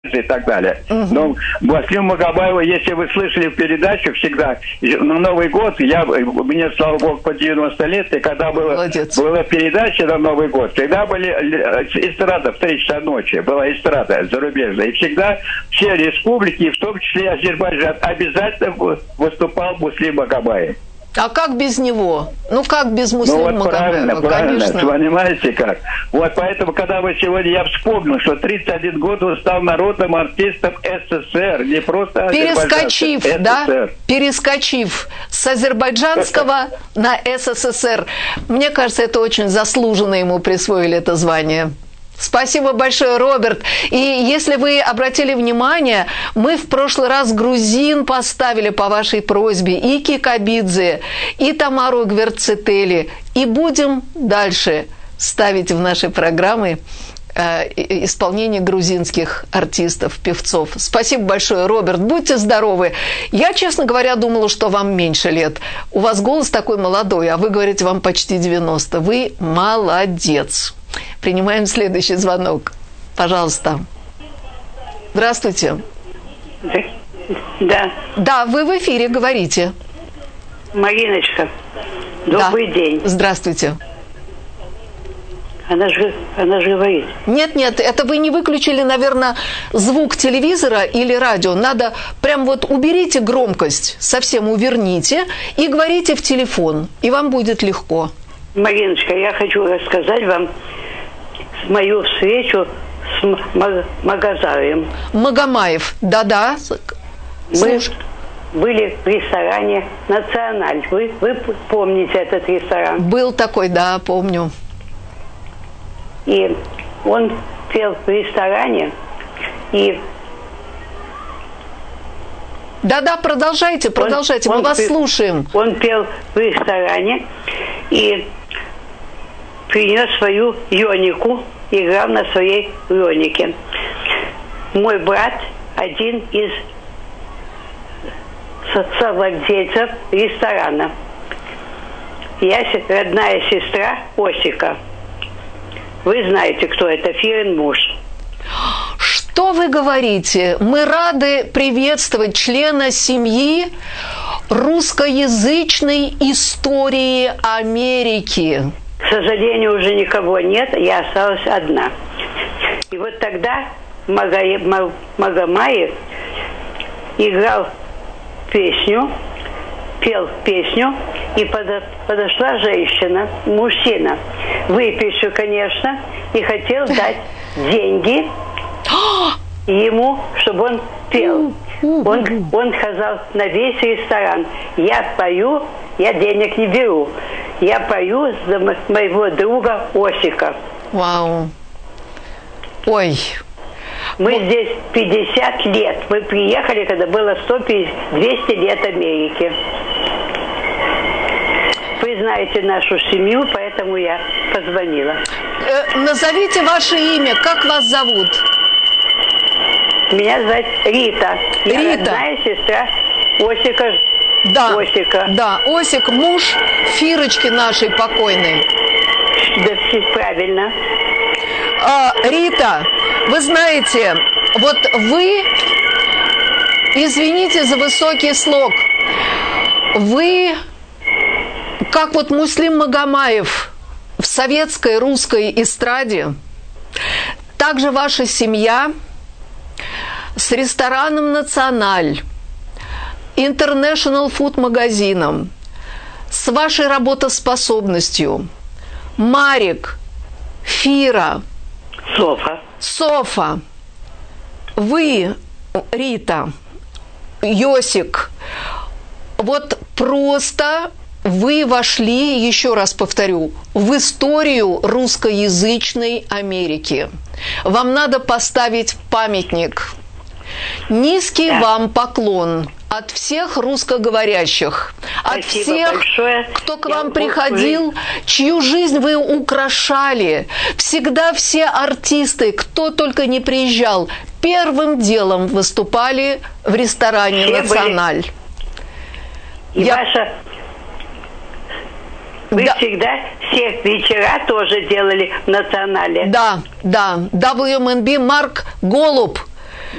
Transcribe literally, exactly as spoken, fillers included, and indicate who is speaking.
Speaker 1: и так далее. Uh-huh. Но Муслим Магомаева, если вы слышали в передаче всегда, на Новый год, я, мне, слава богу, по девяносто лет, и когда была, была передача на Новый год, всегда были эстрада в три часа ночи, была эстрада зарубежная, и всегда все республики, в том числе Азербайджан, обязательно выступал Муслим Магомаев.
Speaker 2: А как без него? Ну, как без Муслима
Speaker 1: Ну, вот правильно, правильно, понимаете как? Вот поэтому, когда вы сегодня, я вспомнил, что тридцать один год он стал народным артистом СССР, не просто
Speaker 2: перескочив, да? Перескочив с азербайджанского на СССР. Мне кажется, это очень заслуженно ему присвоили это звание. Спасибо большое, Роберт. И если вы обратили внимание, мы в прошлый раз грузин поставили по вашей просьбе и Кикабидзе, и Тамару Гвердцители. И будем дальше ставить в наши программы э, исполнение грузинских артистов, певцов. Спасибо большое, Роберт. Будьте здоровы. Я, честно говоря, думала, что вам меньше лет. У вас голос такой молодой, а вы говорите, вам почти девяносто. Вы молодец. Принимаем следующий звонок. Пожалуйста. Здравствуйте.
Speaker 3: Да.
Speaker 2: Да, вы в эфире, говорите.
Speaker 3: Мариночка, добрый да. день.
Speaker 2: Здравствуйте.
Speaker 3: Она же, она же говорит.
Speaker 2: Нет, нет, это вы не выключили, наверное, звук телевизора или радио. Надо прям вот уберите громкость, совсем уверните и говорите в телефон, и вам будет легко.
Speaker 3: Мариночка, я хочу рассказать вам мою встречу с Магазаем.
Speaker 2: Магомаев, да-да.
Speaker 3: Мы были в ресторане «Националь». Вы, вы помните этот ресторан?
Speaker 2: Был такой, да, помню.
Speaker 3: И он пел в ресторане, и...
Speaker 2: Да-да, продолжайте, продолжайте, он, мы он вас
Speaker 3: пел,
Speaker 2: слушаем.
Speaker 3: Он пел в ресторане и принес свою йонику, играл на своей йонике. Мой брат, один из совладельцев ресторана. Я родная сестра Осика. Вы знаете, кто это, Фирин муж.
Speaker 2: Что вы говорите? Мы рады приветствовать члена семьи русскоязычной истории Америки.
Speaker 3: К сожалению, уже никого нет, я осталась одна. И вот тогда Магомаев играл песню, пел песню, и подошла женщина, мужчина, выпивший, конечно, и хотел дать деньги ему, чтобы он пел. Он, он сказал на весь ресторан: я пою, я денег не беру. Я пою за моего друга Осика.
Speaker 2: Вау. Ой.
Speaker 3: Мы вот. Здесь пятьдесят лет. Мы приехали, когда было сто двести лет Америки. Вы знаете нашу семью, поэтому я позвонила.
Speaker 2: Э, назовите ваше имя. Как вас зовут?
Speaker 3: Меня зовут Рита. Я
Speaker 2: Рита.
Speaker 3: родная сестра Осика.
Speaker 2: Да,
Speaker 3: Осика.
Speaker 2: Да, Осик, муж Фирочки нашей покойной.
Speaker 3: Да, все правильно.
Speaker 2: А, Рита, вы знаете, вот вы, извините за высокий слог, вы, как вот Муслим Магомаев в советской русской эстраде, также ваша семья с рестораном «Националь», International Food магазином, с вашей работоспособностью, Марик, Фира,
Speaker 3: Софа.
Speaker 2: Софа, вы, Рита, Йосик, вот просто вы вошли, еще раз повторю, в историю русскоязычной Америки. Вам надо поставить памятник. Низкий да. вам поклон от всех русскоговорящих,
Speaker 3: Спасибо
Speaker 2: от всех,
Speaker 3: большое.
Speaker 2: кто к
Speaker 3: Я
Speaker 2: вам приходил, чью жизнь вы украшали. Всегда все артисты, кто только не приезжал, первым делом выступали в ресторане все «Националь».
Speaker 3: И
Speaker 2: Я...
Speaker 3: ваша... Вы
Speaker 2: да.
Speaker 3: всегда все вечера тоже делали в «Национале».
Speaker 2: Да, да. дабл ю эм эн би Марк Голуб